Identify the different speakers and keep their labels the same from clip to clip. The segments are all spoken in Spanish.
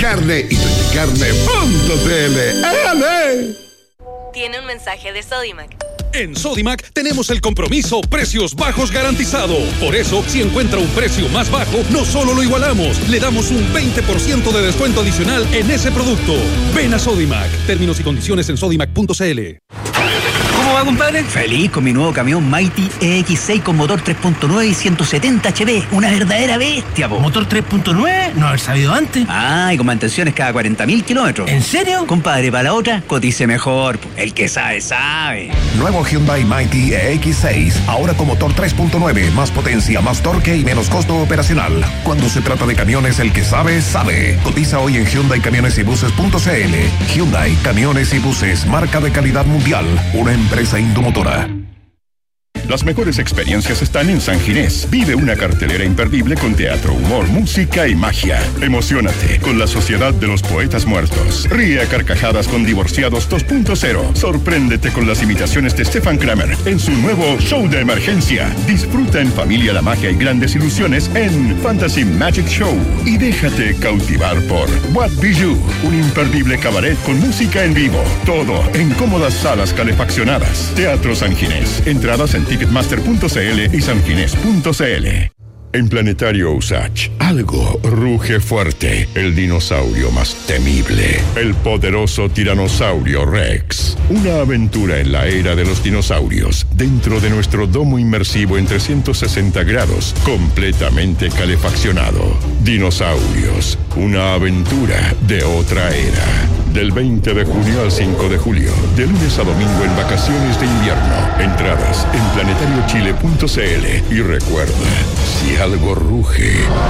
Speaker 1: Carne y Carne.cl. ¡Ale!
Speaker 2: Tiene un mensaje de Sodimac.
Speaker 3: En Sodimac tenemos el compromiso precios bajos garantizado. Por eso, si encuentra un precio más bajo, no solo lo igualamos, le damos un 20% de descuento adicional en ese producto. Ven a Sodimac. Términos y condiciones en sodimac.cl.
Speaker 4: ¿Cómo va, compadre? Feliz con mi nuevo camión Mighty EX6 con motor 3.9 y 170 HP. Una verdadera bestia, po.
Speaker 5: ¿Motor 3.9? No haber sabido antes.
Speaker 4: Ah, y con mantenciones cada 40.000 kilómetros.
Speaker 5: ¿En serio?
Speaker 4: Compadre, para la otra, cotice mejor, po. El que sabe, sabe.
Speaker 6: Nuevo Hyundai Mighty EX6, ahora con motor 3.9, más potencia, más torque y menos costo operacional. Cuando se trata de camiones, el que sabe, sabe. Cotiza hoy en HyundaiCamionesYbuses.cl. Hyundai Camiones y Buses, marca de calidad mundial, una empresa Indomotora.
Speaker 7: Las mejores experiencias están en San Ginés. Vive una cartelera imperdible con teatro, humor, música y magia. Emociónate con la Sociedad de los Poetas Muertos. Ríe a carcajadas con Divorciados 2.0. Sorpréndete con las imitaciones de Stefan Kramer en su nuevo show de emergencia. Disfruta en familia la magia y grandes ilusiones en Fantasy Magic Show. Y déjate cautivar por What Be You, un imperdible cabaret con música en vivo. Todo en cómodas salas calefaccionadas. Teatro San Ginés. Entradas en Ticketmaster.cl y sanginés.cl. En Planetario Usach, algo ruge fuerte. El dinosaurio más temible. El poderoso tiranosaurio Rex. Una aventura en la era de los dinosaurios. Dentro de nuestro domo inmersivo en 360 grados. Completamente calefaccionado. Dinosaurios. Una aventura de otra era. Del 20 de junio al 5 de julio. De lunes a domingo en vacaciones de invierno. Entradas en planetariochile.cl. Y recuerda, si algo ruge,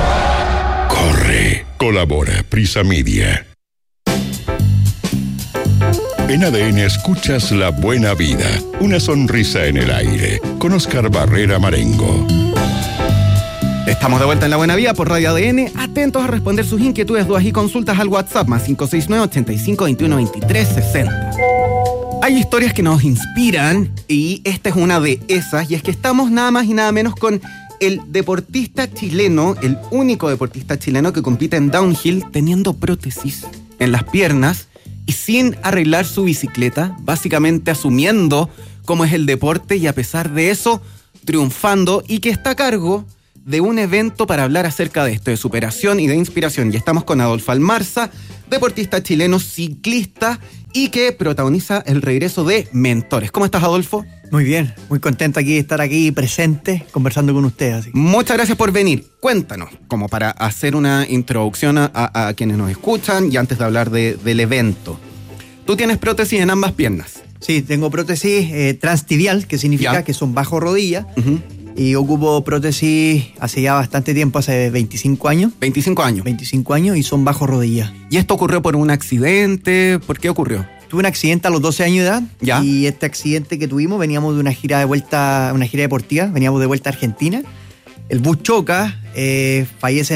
Speaker 7: corre. Colabora Prisa Media. En ADN escuchas La Buena Vida. Una sonrisa en el aire. Con Oscar Barrera Marengo.
Speaker 8: Estamos de vuelta en La Buena Vida por Radio ADN, atentos a responder sus inquietudes, dudas y consultas al WhatsApp más 569-85-21-23-60. Hay historias que nos inspiran y esta es una de esas, y es que estamos nada más y nada menos con el deportista chileno, el único deportista chileno que compite en downhill teniendo prótesis en las piernas y sin arreglar su bicicleta, básicamente asumiendo cómo es el deporte y a pesar de eso triunfando, y que está a cargo de un evento para hablar acerca de esto, de superación y de inspiración. Y estamos con Adolfo Almarza, deportista chileno, ciclista y que protagoniza el regreso de Mentores. ¿Cómo estás, Adolfo?
Speaker 9: Muy bien, muy contento de estar aquí presente, conversando con ustedes. Así.
Speaker 8: Muchas gracias por venir. Cuéntanos, como para hacer una introducción a quienes nos escuchan y antes de hablar del evento. Tú tienes prótesis en ambas piernas.
Speaker 9: Sí, tengo prótesis transtibial, que significa que son bajo rodilla. Uh-huh. Y ocupo prótesis hace ya bastante tiempo, hace 25 años.
Speaker 8: 25 años.
Speaker 9: 25 años y son bajo rodilla.
Speaker 8: ¿Y esto ocurrió por un accidente? ¿Por qué ocurrió?
Speaker 9: Tuve un accidente a los 12 años de edad. ¿Ya? Y este accidente que tuvimos, veníamos de una gira de vuelta, una gira deportiva, veníamos de vuelta a Argentina. El bus choca, fallecen